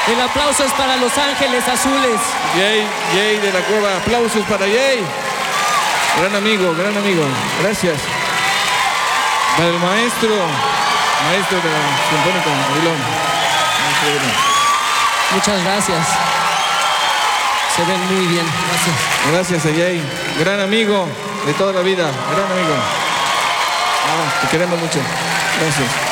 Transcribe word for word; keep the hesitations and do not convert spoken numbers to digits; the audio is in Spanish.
El aplauso es para Los Ángeles Azules. Jay, Jay de la Cueva. Aplausos para Jay. Gran amigo, gran amigo. Gracias. Para el maestro, maestro de la Sinfónica Avilón. Muchas gracias. Se ven muy bien. Gracias. Gracias a Jay. Gran amigo de toda la vida. Gran amigo. Ah, te queremos mucho. Gracias.